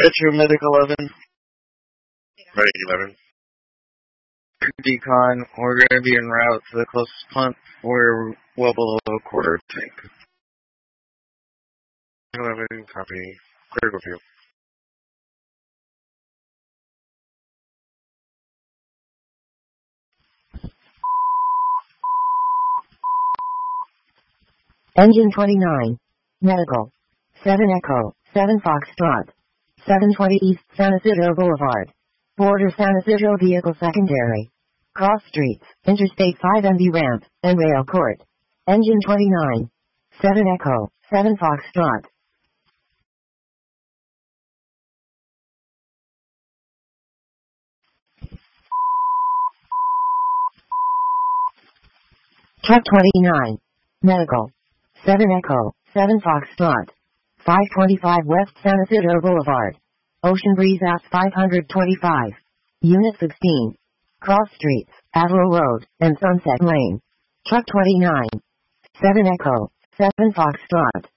Retro Medic 11. Ready, 11. Decon, we're going to be en route to the closest pump. We're well below a quarter tank. 11, copy. Critical fuel. Engine 29. Medical. 7 Echo, 7 Foxtrot. 720 East San Isidro Boulevard. Border San Isidro Vehicle Secondary. Cross Streets, Interstate 5 MV Ramp, and Rail Court. Engine 29. 7 Echo, 7 Foxtrot. Truck 29. Medical. 7 Echo, 7 Foxtrot. 525 West San Isidro Boulevard. Ocean Breeze Ave 525. Unit 16. Cross Streets, Averill Road, and Sunset Lane. Truck 29. 7 Echo, 7 Foxtrot.